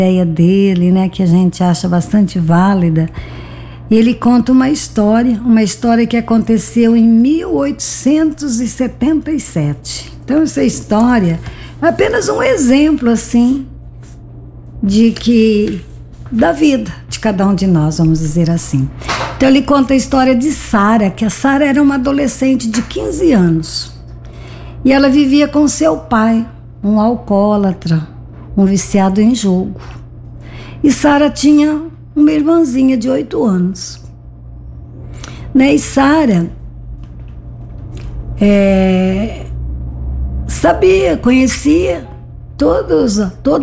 ideia dele, né, que a gente acha bastante válida. Ele conta uma história que aconteceu em 1877. Então essa história é apenas um exemplo assim da vida de cada um de nós, vamos dizer assim. Então ele conta a história de Sara, que a Sara era uma adolescente de 15 anos. E ela vivia com seu pai, um alcoólatra, um viciado em jogo. E Sara tinha uma irmãzinha de 8 anos. Né? E Sara conhecia todos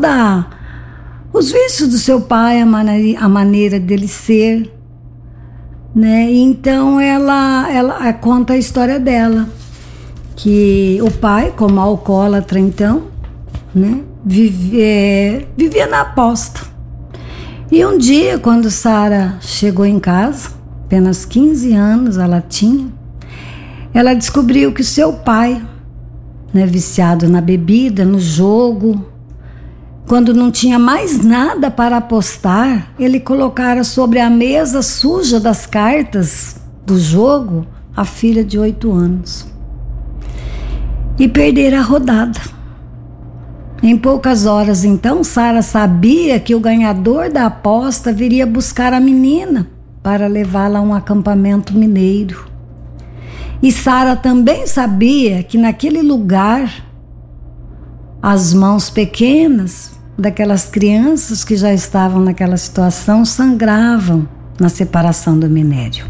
os vícios do seu pai, a maneira dele ser, né? Então ela conta a história dela, que o pai, como alcoólatra então, né, vivia na aposta. E um dia, quando Sara chegou em casa, apenas 15 anos ela tinha, ela descobriu que seu pai, né, viciado na bebida, no jogo, quando não tinha mais nada para apostar, ele colocara sobre a mesa suja das cartas do jogo a filha de 8 anos. E perdera a rodada. Em poucas horas, então, Sara sabia que o ganhador da aposta viria buscar a menina para levá-la a um acampamento mineiro. E Sara também sabia que naquele lugar, as mãos pequenas daquelas crianças que já estavam naquela situação sangravam na separação do minério.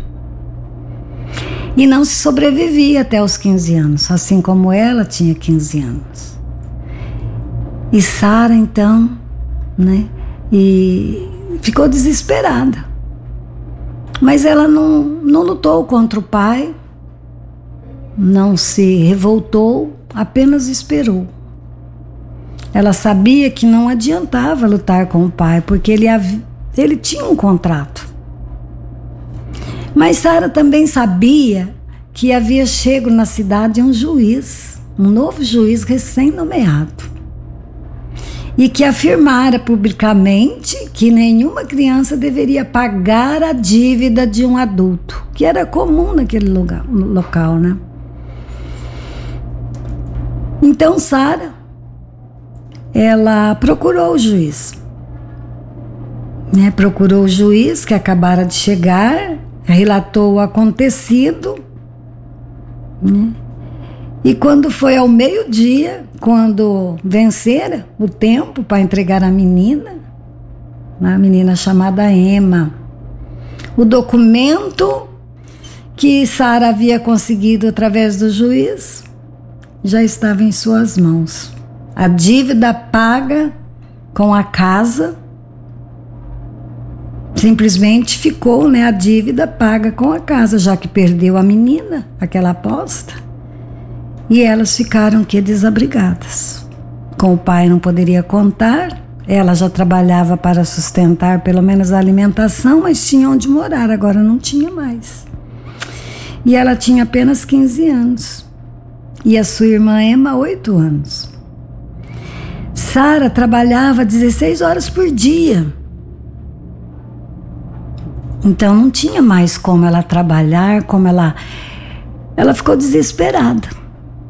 E não se sobrevivia até os 15 anos, assim como ela tinha 15 anos. E Sara, então, né, e ficou desesperada. Mas ela não lutou contra o pai, não se revoltou, apenas esperou. Ela sabia que não adiantava lutar com o pai, porque ele tinha um contrato. Mas Sara também sabia que havia chegado na cidade um novo juiz recém-nomeado, e que afirmara publicamente que nenhuma criança deveria pagar a dívida de um adulto, que era comum naquele local, né? Então Sara, ela procurou o juiz, né? Procurou o juiz que acabara de chegar, relatou o acontecido, né? E quando foi ao meio-dia, quando vencera o tempo para entregar a menina chamada Emma, o documento que Sara havia conseguido através do juiz já estava em suas mãos. A dívida paga com a casa, simplesmente ficou, né, a dívida paga com a casa, já que perdeu a menina, aquela aposta. E elas ficaram desabrigadas. Com o pai não poderia contar, ela já trabalhava para sustentar pelo menos a alimentação, mas tinha onde morar, agora não tinha mais. E ela tinha apenas 15 anos. E a sua irmã Emma, 8 anos. Sara trabalhava 16 horas por dia. Então não tinha mais como ela trabalhar, ela ficou desesperada.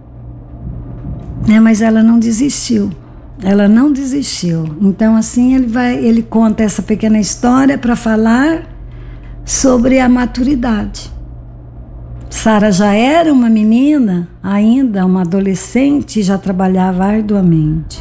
Né, mas ela não desistiu. Então assim ele conta essa pequena história para falar sobre a maturidade. Sara já era uma menina, ainda uma adolescente, e já trabalhava arduamente.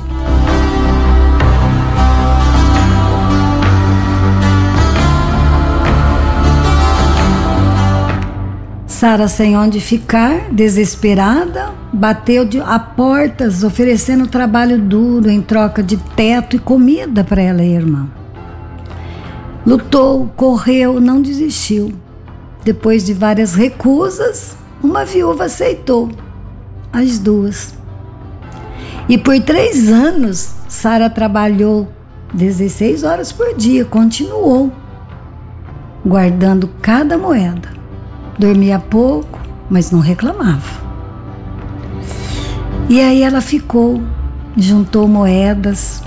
Sara, sem onde ficar, desesperada, bateu a portas, oferecendo trabalho duro em troca de teto e comida para ela e a irmã. Lutou, correu, não desistiu. Depois de várias recusas, uma viúva aceitou, as duas. E por 3 anos, Sara trabalhou 16 horas por dia, continuou, guardando cada moeda. Dormia pouco, mas não reclamava. E aí ela ficou, juntou moedas,